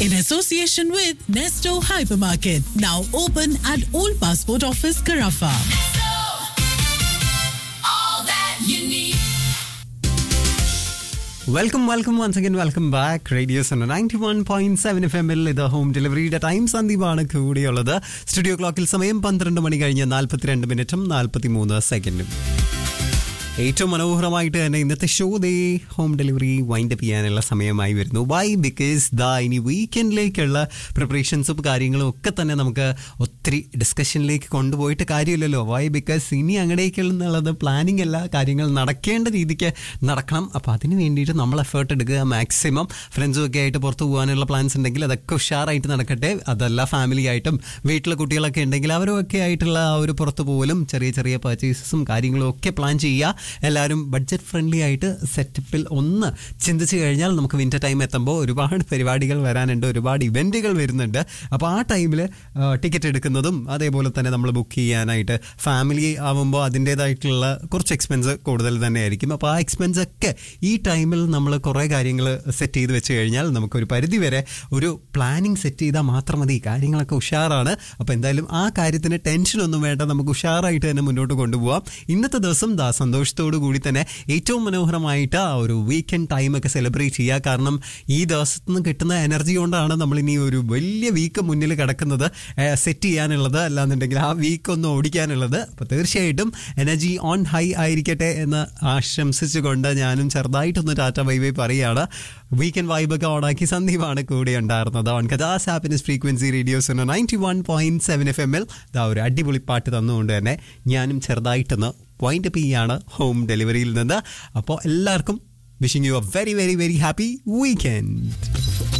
in association with Nesto Hypermarket, now open at Old Passport Office, Carafa. Welcome once again. Welcome back. Radio Sona 91.7 FM ഇത് home ഡെലിവറിയുടെ time സന്ദീപാണ് കൂടിയുള്ളത്. Studio ക്ലോക്കിൽ സമയം 12 മണി കഴിഞ്ഞ് 42 മിനിറ്റും 43 സെക്കൻഡും. ഏറ്റവും മനോഹരമായിട്ട് തന്നെ ഇന്നത്തെ ഷോ ദേ ഹോം ഡെലിവറി വൈൻഡപ്പ് ചെയ്യാനുള്ള സമയമായി വരുന്നു. വൈ? ബിക്കോസ് ഇനി വീക്കെൻഡിലേക്കുള്ള പ്രിപ്പറേഷൻസും കാര്യങ്ങളും ഒക്കെ തന്നെ നമുക്ക് ഒത്തിരി ഡിസ്കഷനിലേക്ക് കൊണ്ടുപോയിട്ട് കാര്യമില്ലല്ലോ. വൈ? ബിക്കോസ് ഇനി അങ്ങടേക്കുള്ളത് പ്ലാനിങ് അല്ല, കാര്യങ്ങൾ നടക്കേണ്ട രീതിക്ക് നടക്കണം. അപ്പോൾ അതിന് വേണ്ടിയിട്ട് നമ്മൾ എഫേർട്ട് എടുക്കുക മാക്സിമം. ഫ്രണ്ട്സും ഒക്കെ ആയിട്ട് പുറത്ത് പോകാനുള്ള പ്ലാൻസ് ഉണ്ടെങ്കിൽ അതൊക്കെ ഉഷാറായിട്ട് നടക്കട്ടെ. അതല്ല ഫാമിലി ആയിട്ടും വീട്ടിലെ കുട്ടികളൊക്കെ ഉണ്ടെങ്കിൽ അവരൊക്കെ ആയിട്ടുള്ള ആ ഒരു പുറത്ത് പോകലും ചെറിയ ചെറിയ പർച്ചേസസും കാര്യങ്ങളും ഒക്കെ പ്ലാൻ ചെയ്യുക. എല്ലാവരും ബഡ്ജറ്റ് ഫ്രണ്ട്ലി ആയിട്ട് സെറ്റപ്പിൽ ഒന്ന് ചിന്തിച്ച് കഴിഞ്ഞാൽ നമുക്ക് വിൻ്റർ ടൈം എത്തുമ്പോൾ ഒരുപാട് പരിപാടികൾ വരാനുണ്ട്, ഒരുപാട് ഇവൻറ്റുകൾ വരുന്നുണ്ട്. അപ്പോൾ ആ ടൈമിൽ ടിക്കറ്റ് എടുക്കുന്നതും അതേപോലെ തന്നെ നമ്മൾ ബുക്ക് ചെയ്യാനായിട്ട് ഫാമിലി ആവുമ്പോൾ അതിൻ്റേതായിട്ടുള്ള കുറച്ച് എക്സ്പെൻസ് കൂടുതൽ തന്നെ ആയിരിക്കും. അപ്പോൾ ആ എക്സ്പെൻസ് ഒക്കെ ഈ ടൈമിൽ നമ്മൾ കുറേ കാര്യങ്ങൾ സെറ്റ് ചെയ്ത് വെച്ച് കഴിഞ്ഞാൽ നമുക്കൊരു പരിധി വരെ ഒരു പ്ലാനിങ് സെറ്റ് ചെയ്താൽ മാത്രം മതി. കാര്യങ്ങളൊക്കെ ഉഷാറാണ്. അപ്പോൾ എന്തായാലും ആ കാര്യത്തിന് ടെൻഷനൊന്നും വേണ്ട, നമുക്ക് ഉഷാറായിട്ട് തന്നെ മുന്നോട്ട് കൊണ്ടുപോകാം. ഇന്നത്തെ ദിവസം സന്തോഷത്തോടു കൂടി തന്നെ ഏറ്റവും മനോഹരമായിട്ട് ആ ഒരു വീക്കെൻഡ് ടൈമൊക്കെ സെലിബ്രേറ്റ് ചെയ്യുക. കാരണം ഈ ദിവസത്തു നിന്ന് കിട്ടുന്ന എനർജി കൊണ്ടാണ് നമ്മളിനി ഒരു വലിയ വീക്ക് മുന്നിൽ കിടക്കുന്നത് സെറ്റ് ചെയ്യാനുള്ളത്, അല്ലാന്നുണ്ടെങ്കിൽ ആ വീക്ക് ഒന്ന് ഓടിക്കാനുള്ളത്. അപ്പോൾ തീർച്ചയായിട്ടും എനർജി ഓൺ ഹൈ ആയിരിക്കട്ടെ എന്ന് ആശംസിച്ചുകൊണ്ട് ഞാനും ചെറുതായിട്ടൊന്ന് ടാറ്റ ബൈ ബൈ പറയുകയാണ്. വീക്കെൻഡ് വൈബൊക്കെ ഓണാക്കി സന്ദീപാണ് കൂടെ ഉണ്ടായിരുന്നത് on കഥാസ് happiness frequency radio Sona 91.7 FM ഒരു അടിപൊളി പാട്ട് തന്നുകൊണ്ട് തന്നെ ഞാനും ചെറുതായിട്ടൊന്ന് വൈൻഡപ്പ് ചെയ്യാണ് ഹോം ഡെലിവറിയിൽ നിന്ന്. അപ്പോൾ എല്ലാവർക്കും wishing you A very very very happy weekend.